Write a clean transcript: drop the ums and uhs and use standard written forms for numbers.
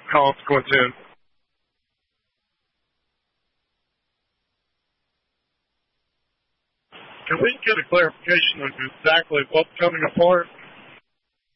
consequences. Can we get a clarification of exactly what's coming apart?